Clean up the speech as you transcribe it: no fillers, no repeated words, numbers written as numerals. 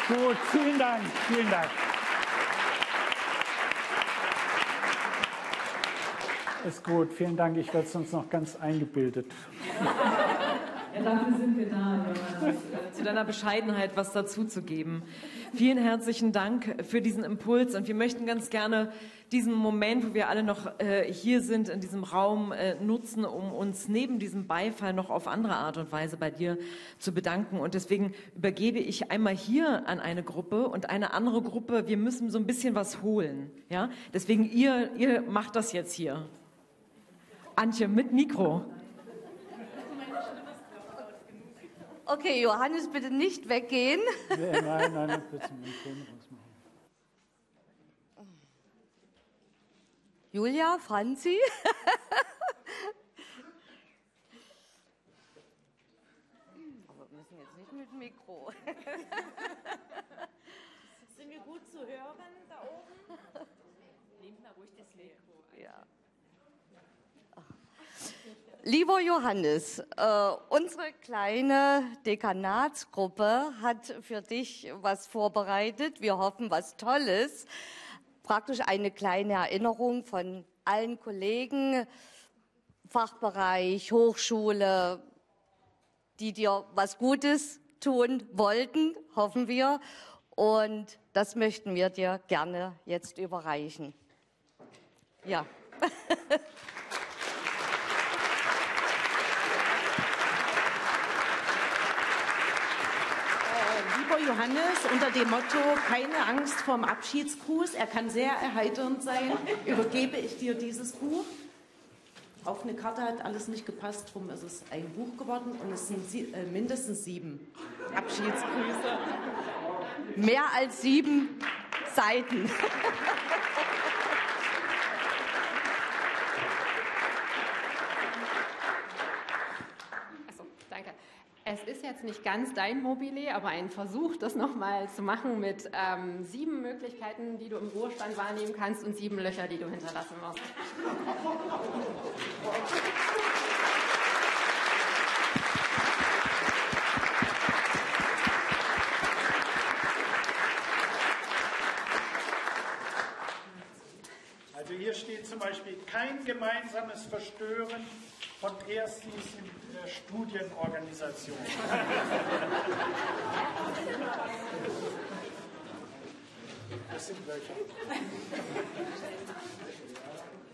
Gut, vielen Dank, vielen Dank. Ist gut, vielen Dank. Ich werde sonst noch ganz eingebildet. Ja, dafür sind wir da, Johannes, zu deiner Bescheidenheit was dazuzugeben. Vielen herzlichen Dank für diesen Impuls und wir möchten ganz gerne diesen Moment, wo wir alle noch hier sind, in diesem Raum nutzen, um uns neben diesem Beifall noch auf andere Art und Weise bei dir zu bedanken. Und deswegen übergebe ich einmal hier an eine Gruppe und eine andere Gruppe. Wir müssen so ein bisschen was holen. Ja? Deswegen ihr macht das jetzt hier. Antje, mit Mikro. Okay, Johannes, bitte nicht weggehen. Nein, bitte zum Mikrofon rausmachen. Julia, Franzi. Aber wir müssen jetzt nicht mit dem Mikro. Sind wir gut zu hören da oben? Nehmt mal ruhig das Mikro. Ja. Lieber Johannes, unsere kleine Dekanatsgruppe hat für dich was vorbereitet. Wir hoffen, was Tolles. Praktisch eine kleine Erinnerung von allen Kollegen, Fachbereich, Hochschule, die dir was Gutes tun wollten, hoffen wir. Und das möchten wir dir gerne jetzt überreichen. Ja. Lieber Johannes, unter dem Motto, keine Angst vorm Abschiedsgruß, er kann sehr erheiternd sein, übergebe ich dir dieses Buch. Auf eine Karte hat alles nicht gepasst, darum ist es ein Buch geworden und es sind mindestens 7 Abschiedsgrüße. Mehr als 7 Seiten. Danke. Es ist jetzt nicht ganz dein Mobile, aber ein Versuch, das nochmal zu machen mit 7 Möglichkeiten, die du im Ruhestand wahrnehmen kannst und 7 Löcher, die du hinterlassen wirst. Also hier steht zum Beispiel kein gemeinsames Verstören von Erstis in der Studienorganisation. Das sind welche.